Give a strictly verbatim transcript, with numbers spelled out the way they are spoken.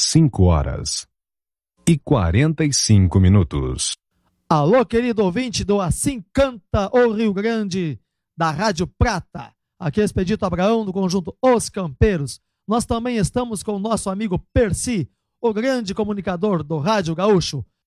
cinco horas e quarenta e cinco minutos. Alô, querido ouvinte do Assim Canta o Rio Grande, da Rádio Prata. Aqui é Expedito Abraão, do conjunto Os Campeiros. Nós também estamos com o nosso amigo Percy, o grande comunicador do Rádio Gaúcho.